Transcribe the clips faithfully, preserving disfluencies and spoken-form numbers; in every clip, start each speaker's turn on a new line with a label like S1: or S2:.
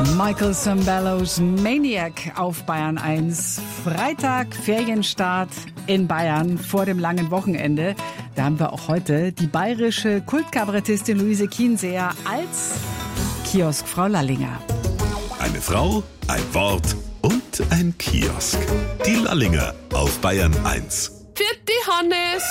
S1: Michael Sambellos Maniac auf Bayern eins. Freitag, Ferienstart in Bayern vor dem langen Wochenende. Da haben wir auch heute die bayerische Kultkabarettistin Luise Kienseer als Kioskfrau Lallinger.
S2: Eine Frau, ein Wort und ein Kiosk. Die Lallinger auf Bayern eins.
S3: Vierte Hannes!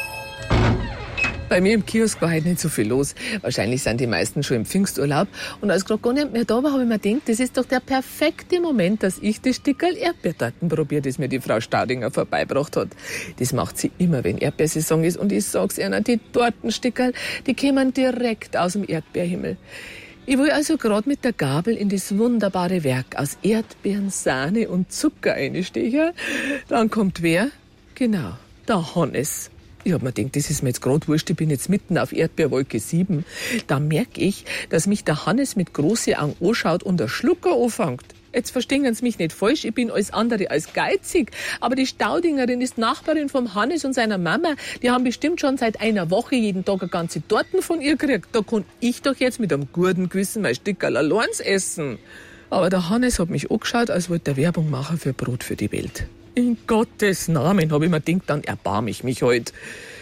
S3: Bei mir im Kiosk war heute nicht so viel los. Wahrscheinlich sind die meisten schon im Pfingsturlaub. Und als gerade gar nicht mehr da war, habe ich mir gedacht, das ist doch der perfekte Moment, dass ich das Stickerl Erdbeertorten probiere, das mir die Frau Staudinger vorbeigebracht hat. Das macht sie immer, wenn Erdbeersaison ist. Und ich sag's Ihnen, die Tortenstickerl, die kämen direkt aus dem Erdbeerhimmel. Ich will also gerade mit der Gabel in das wunderbare Werk aus Erdbeeren, Sahne und Zucker einstechen. Dann kommt wer? Genau, der Hannes. Ich hab mir gedacht, das ist mir jetzt gerade wurscht, ich bin jetzt mitten auf Erdbeerwolke sieben. Da merke ich, dass mich der Hannes mit großen Augen anschaut und der Schlucker anfängt. Jetzt verstehen Sie mich nicht falsch, ich bin alles andere als geizig. Aber die Staudingerin ist Nachbarin vom Hannes und seiner Mama. Die haben bestimmt schon seit einer Woche jeden Tag eine ganze Torten von ihr gekriegt. Da kann ich doch jetzt mit einem guten Gewissen mein Stickerl allein essen. Aber der Hannes hat mich angeschaut, als wollte er Werbung machen für Brot für die Welt. In Gottes Namen, hab ich mir gedacht, dann erbarm ich mich heut.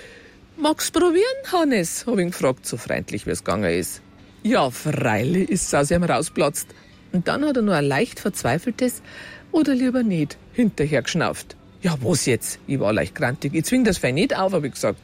S3: Magst probieren, Hannes? Hab ich ihn gefragt, so freundlich wie es gegangen ist. Ja, freilich, ist es aus ihm rausplatzt. Und dann hat er nur ein leicht verzweifeltes oder lieber nicht hinterher geschnauft. Ja, was jetzt? Ich war leicht grantig. Ich zwing das fein nicht auf, hab ich gesagt.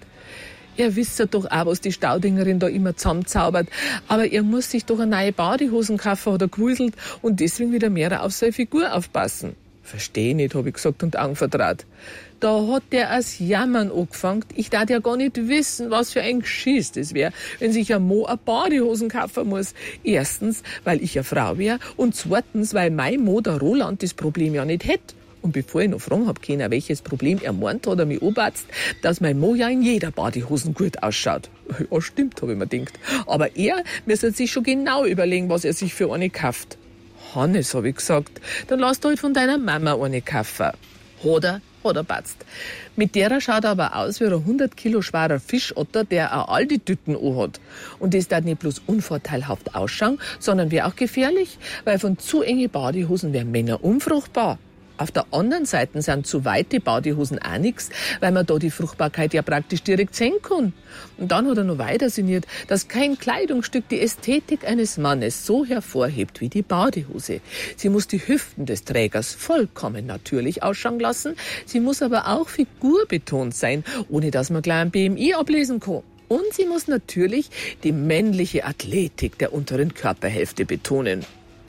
S3: Er wisst ja doch auch, was die Staudingerin da immer zusammenzaubert. Aber er muss sich doch eine neue Badehosen kaufen, hat er gewuselt, und deswegen wieder mehr auf seine Figur aufpassen. Versteh nicht, hab ich gesagt und Augen vertraut. Da hat der als Jammern angefangen. Ich darf ja gar nicht wissen, was für ein Geschiss das wäre, wenn sich ein Mo eine Badehosen kaufen muss. Erstens, weil ich eine Frau wäre, und zweitens, weil mein Mo, der Roland, das Problem ja nicht hätte. Und bevor ich noch fragen hab können, welches Problem er meint, hat er mich angebatzt, dass mein Mo ja in jeder Badehosen gut ausschaut. Ja, stimmt, hab ich mir gedacht. Aber er müsste sich schon genau überlegen, was er sich für eine kauft. Hannes, hab ich gesagt, dann lass du halt von deiner Mama eine kaufen. Hat er, hat er batzt. Mit derer schaut er aber aus wie ein hundert Kilo schwerer Fischotter, der auch all die Tüten anhat. Und das darf nicht bloß unvorteilhaft ausschauen, sondern wäre auch gefährlich, weil von zu enge Badehosen wären Männer unfruchtbar. Auf der anderen Seite sind zu weite Badehosen auch nichts, weil man da die Fruchtbarkeit ja praktisch direkt sehen kann. Und dann hat er noch weiter sinniert, dass kein Kleidungsstück die Ästhetik eines Mannes so hervorhebt wie die Badehose. Sie muss die Hüften des Trägers vollkommen natürlich ausschauen lassen. Sie muss aber auch figurbetont sein, ohne dass man gleich ein B M I ablesen kann. Und sie muss natürlich die männliche Athletik der unteren Körperhälfte betonen.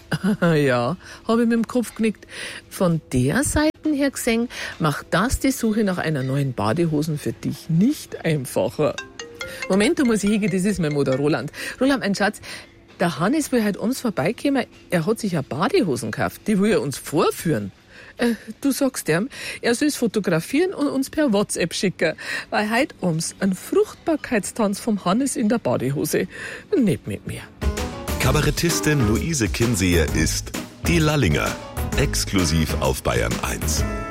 S3: Ja, habe ich mit dem Kopf genickt. Von der Seite her gesehen, macht das die Suche nach einer neuen Badehosen für dich nicht einfacher. Moment, da muss ich hingehen, das ist mein Mutter Roland. Roland, mein Schatz, der Hannes will heute abends vorbeikommen. Er hat sich eine Badehosen gekauft, die will er uns vorführen. Äh, du sagst ihm, er soll es fotografieren und uns per WhatsApp schicken, weil heute abends ein Fruchtbarkeitstanz vom Hannes in der Badehose. Nicht mit mir.
S2: Kabarettistin Luise Kienseer ist die Lallinger, exklusiv auf Bayern eins.